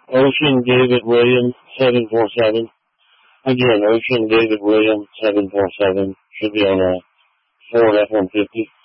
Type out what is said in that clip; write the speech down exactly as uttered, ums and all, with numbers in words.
Ocean David Williams, seven four seven. Again, Ocean David Williams, seven four seven. Should be on a Ford F one fifty.